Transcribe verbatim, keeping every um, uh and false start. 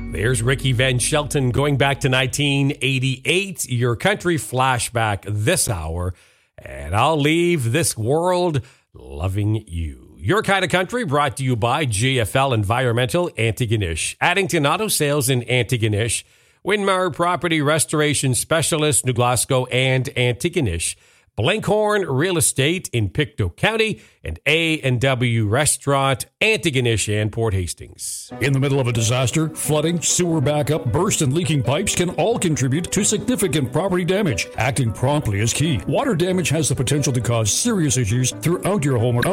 There's Ricky Van Shelton going back to nineteen eighty-eight, your country flashback this hour. And I'll leave this world loving you. Your Kind of Country brought to you by G F L Environmental, Antigonish, Addington Auto Sales in Antigonish, Winmar Property Restoration Specialist, New Glasgow and Antigonish, Blankhorn Real Estate in Pictou County, and A and W Restaurant, Antigonish and Port Hastings. In the middle of a disaster, flooding, sewer backup, burst, and leaking pipes can all contribute to significant property damage. Acting promptly is key. Water damage has the potential to cause serious issues throughout your home or